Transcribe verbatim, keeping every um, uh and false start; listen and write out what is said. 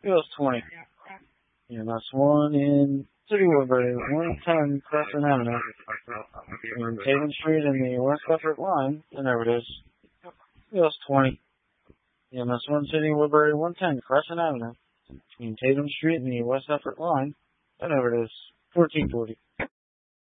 E L S twenty. E M S one in City Woodbury, one ten Crescent Avenue. Between Tatum Street and the West Effort line, whenever it is. E L S twenty. E M S one City Woodbury, one ten Crescent Avenue. Between Tatum Street and the West Effort line, whenever it is. fourteen forty.